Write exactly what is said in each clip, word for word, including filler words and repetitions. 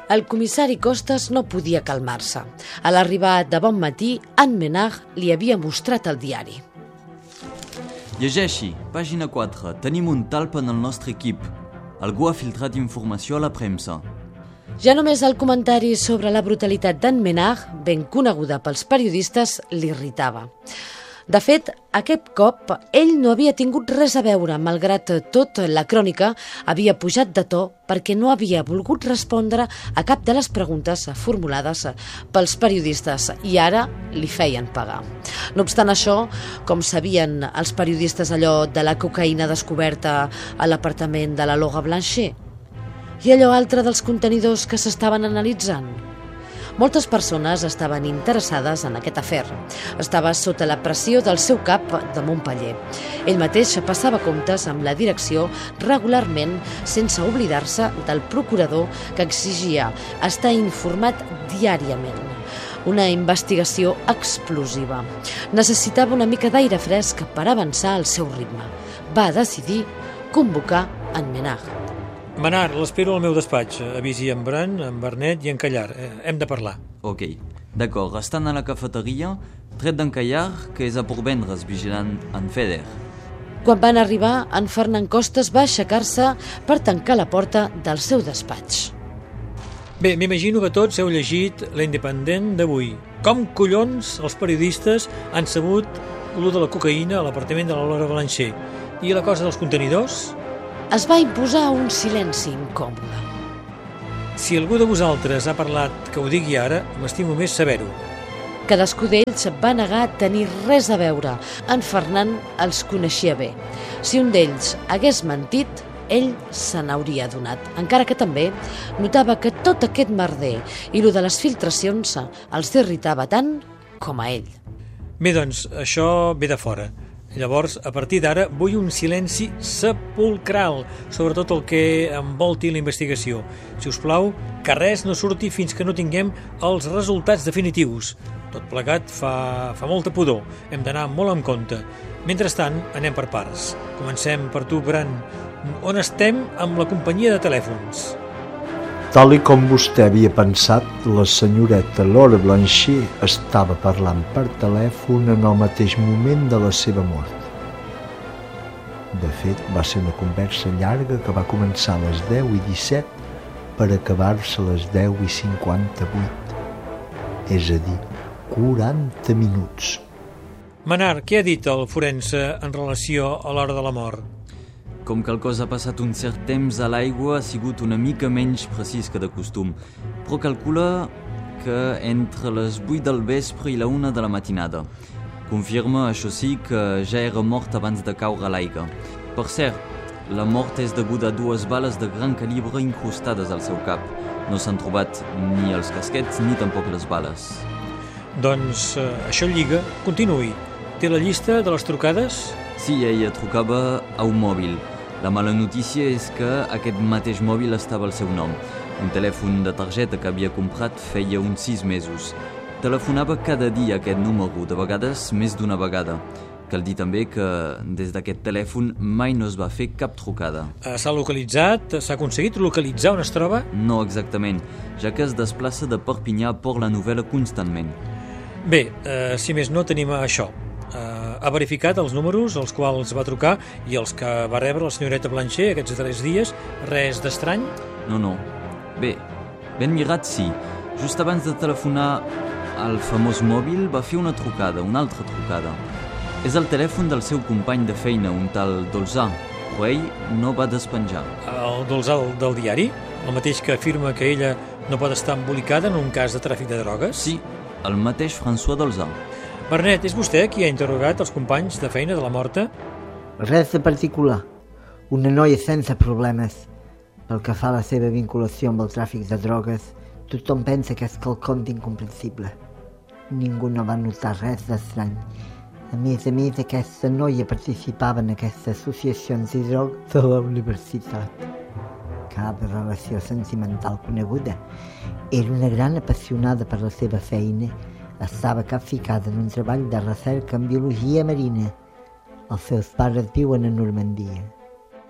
El comissari Costas no podia calmar-se. A l'arribar de bon matí, en Menard li havia mostrat el diari. Llegeixi, pàgina quatre. Tenim un talp en el nostre equip. Algú ha filtrat informació a la premsa. Ja només el comentari sobre la brutalitat d'en Menard, ben coneguda pels periodistes, l'irritava. De fet, aquest cop ell no havia tingut res a veure, malgrat tot la crònica havia pujat de to perquè no havia volgut respondre a cap de les preguntes formulades pels periodistes i ara li feien pagar. No obstant això, com sabien els periodistes allò de la cocaïna descoberta a l'apartament de la Laura Blanchet? I allò altre dels contenidors que s'estaven analitzant? Moltes persones estaven interessades en aquest afer. Estava sota la pressió del seu cap de Montpeller. Ell mateix passava comptes amb la direcció regularment, sense oblidar-se del procurador que exigia estar informat diàriament. Una investigació explosiva. Necessitava una mica d'aire fresc per avançar al seu ritme. Va decidir convocar en Menard. Menard, l'espero al meu despatx. Avisi en Bran, en Bernet i en Callar. Eh, hem de parlar. Ok, d'acord. Estan a la cafeteria, tret d'en Callar, que és a Portvendres, vigilant en Feder. Quan van arribar, en Fernand Costas va aixecar-se per tancar la porta del seu despatx. Bé, m'imagino que tots heu llegit l'Independent d'avui. Com collons els periodistes han sabut lo de la cocaïna a l'apartament de la Laura Blanchet? I la cosa dels contenidors? Es va imposar un silenci incòmode. Si algú de vosaltres ha parlat que ho digui ara, m'estimo més saber-ho. Cadascú d'ells va negar a tenir res a veure. En Fernand els coneixia bé. Si un d'ells hagués mentit, ell se n'hauria adonat, encara que també notava que tot aquest merder i lo de les filtracions els irritava tant com a ell. Bé, doncs, això ve de fora. Llavors, a partir d'ara, vull un silenci sepulcral sobre tot el que envolti la investigació. Si us plau, que res no surti fins que no tinguem els resultats definitius. Tot plegat fa, fa molta pudor. Hem d'anar molt en compte. Mentrestant, anem per parts. Comencem per tu, Bran. On estem amb la companyia de telèfons? Tal i com vostè havia pensat, la senyoreta Laura Blanchet estava parlant per telèfon en el mateix moment de la seva mort. De fet, va ser una conversa llarga que va començar a les deu i disset per acabar-se a les deu i cinquanta-vuit. És a dir, quaranta minuts. Menard, què ha dit el forense en relació a l'hora de la mort? Com que el cos ha passat un cert temps a l'aigua, ha sigut una mica menys precís que de costum, però calcula que entre les vuit del vespre i la una de la matinada. Confirma, això sí, que ja era mort abans de caure a l'aigua. Per cert, la mort és deguda a dues bales de gran calibre incrustades al seu cap. No s'han trobat ni els casquets ni tampoc les bales. Doncs eh, això lliga. Continuï. Té la llista de les trucades? Sí, ella trucava a un mòbil. La mala notícia és que aquest mateix mòbil estava al seu nom. Un telèfon de targeta que havia comprat feia uns sis mesos. Telefonava cada dia aquest número, de vegades més d'una vegada. Cal dir també que des d'aquest telèfon mai no es va fer cap trucada. S'ha localitzat? S'ha aconseguit localitzar on es troba? No exactament, ja que es desplaça de Perpinyà a Port-la-Nouvelle constantment. Bé, eh, si més no tenim això. Uh, ha verificat els números als quals va trucar i els que va rebre la senyoreta Blanchet aquests darrers dies? Res d'estrany? No, no. Bé, ben mirat sí. Just abans de telefonar al famós mòbil va fer una trucada, una altra trucada. És el telèfon del seu company de feina, un tal Dolzà, però ell no va despenjar. El Dolzà del diari? El mateix que afirma que ella no pot estar embolicada en un cas de tràfic de drogues? Sí, el mateix François Dolzà. Bernet, és vostè qui ha interrogat els companys de feina de la morta? Res de particular. Una noia sense problemes. Pel que fa a la seva vinculació amb el tràfic de drogues, tothom pensa que és quelcom d'incomprensible. Ningú no va notar res d'estrany. A més a més, aquesta noia participava en aquestes associacions de drogues de la universitat. Cap relació sentimental coneguda. Era una gran apassionada per la seva feina. Estava capficada en un treball de recerca en biologia marina. Els seus pares viuen a Normandia.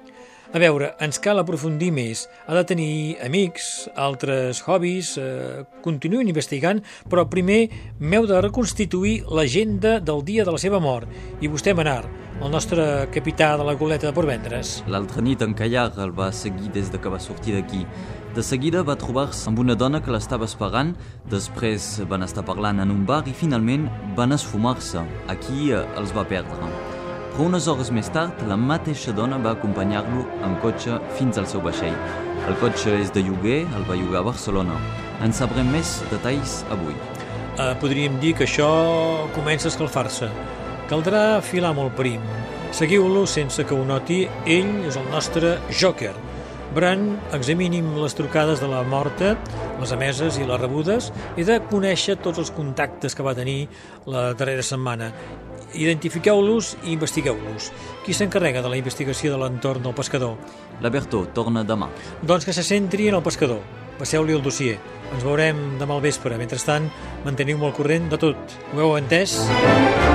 A veure, ens cal aprofundir més. Ha de tenir amics, altres hobbies, eh, continuïn investigant, però primer m'heu de reconstituir l'agenda del dia de la seva mort. I vostè, Menard, el nostre capità de la goleta de Portvendres. L'altra nit en Callar el va seguir des de que va sortir d'aquí. De seguida va trobar-se amb una dona que l'estava esperant, després van estar parlant en un bar i finalment van esfumar-se. Aquí eh, els va perdre. Però unes hores més tard, la mateixa dona va acompanyar-lo en cotxe fins al seu vaixell. El cotxe és de lloguer, el va llogar a Barcelona. En sabrem més detalls avui. Eh, podríem dir que això comença a escalfar-se. Caldrà filar molt prim. Seguiu-lo sense que ho noti, ell és el nostre Joker. Bran, examinim les trucades de la morta, les emeses i les rebudes. He de conèixer tots els contactes que va tenir la darrera setmana. Identifiqueu-los i investigueu-los. Qui s'encarrega de la investigació de l'entorn del pescador? La Bertó torna demà. Doncs que se centri en el pescador. Passeu-li el dossier. Ens veurem demà al vespre. Mentrestant, manteniu-me al corrent de tot. Ho heu entès?